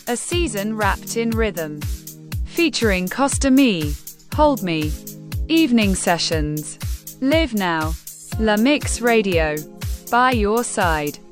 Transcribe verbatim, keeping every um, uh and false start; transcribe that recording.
A season wrapped in rhythm. Featuring Costa Me, Hold Me, Evening Sessions, Live Now, La Mix Radio. By your side.